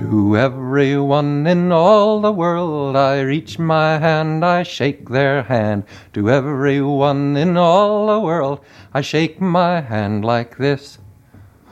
To everyone in all the world I reach my hand, I shake their hand. To everyone in all the world I shake my hand like this.